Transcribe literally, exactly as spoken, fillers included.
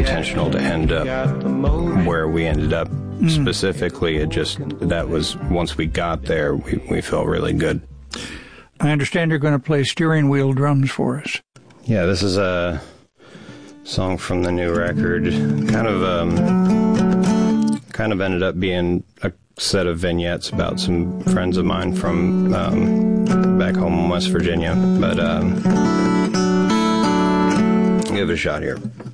intentional to end up where we ended up. Mm. Specifically, it just, that was, once we got there, we, we felt really good. I understand you're going to play steering wheel drums for us. Yeah, this is a song from the new record. Kind of, um, kind of ended up being a set of vignettes about some friends of mine from um, back home in West Virginia. But um, give it a shot here.